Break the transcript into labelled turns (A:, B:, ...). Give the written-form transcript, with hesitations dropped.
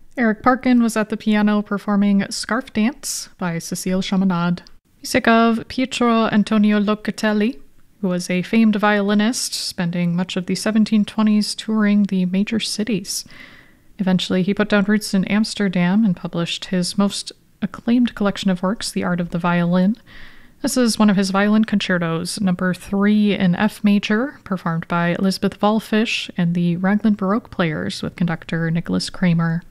A: Eric Parkin was at the piano performing Scarf Dance by Cécile Chaminade. Music of Pietro Antonio Locatelli, who was a famed violinist, spending much of the 1720s touring the major cities. Eventually, he put down roots in Amsterdam and published his most acclaimed collection of works, The Art of the Violin. This is one of his violin concertos, number 3 in F major, performed by Elizabeth Wallfisch and the Raglan Baroque Players with conductor Nicholas Kramer.